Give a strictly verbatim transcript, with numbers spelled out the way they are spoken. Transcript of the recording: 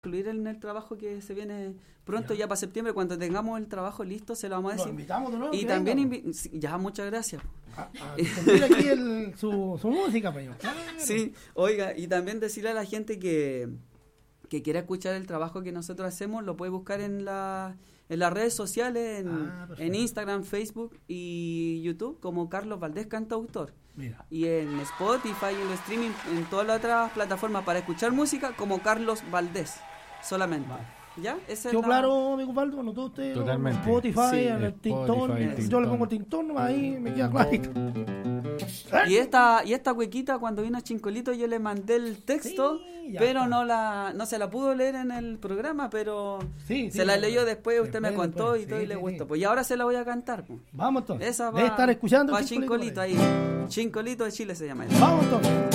incluir en el trabajo que se viene pronto, ya, ya para septiembre, cuando tengamos el trabajo listo, se lo vamos a decir. Lo invitamos de nuevo. Y también, invi- sí, ya, muchas gracias. A, a difundir aquí el, su, su música, pues. Claro. Sí, oiga, y también decirle a la gente que, que quiera escuchar el trabajo que nosotros hacemos, lo puede buscar en la en las redes sociales, en, ah, en Instagram, Facebook y YouTube, como Carlos Valdés Cantautor. Mira. Y en Spotify, en el streaming, en todas las otras plataformas para escuchar música, como Carlos Valdés, solamente. Vale. ¿Ya? Esa ¿Quedó es la... claro, amigo Paldo? ¿Anotó usted? Totalmente. Spotify, Sí, en el tintón. Spotify, Yo le pongo el tintón, ahí me queda clarito. Y esta, y esta huequita, cuando vino a Chincolito, yo le mandé el texto, sí, pero está. no la no se la pudo leer en el programa, pero sí, sí, se la sí, leyó después, usted después, me contó después, y todo sí, y le sí, gustó. sí. Pues y ahora se la voy a cantar. Pues. Vamos entonces. Esa va, Debe estar escuchando va el Chincolito por ahí. Chincolito de Chile se llama. Vamos entonces.